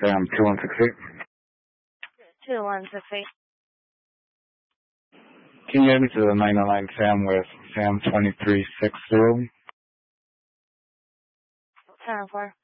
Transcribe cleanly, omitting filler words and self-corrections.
Sam 2168. 2168. Can you get me to the 909 Sam with Sam 2360? 10-4.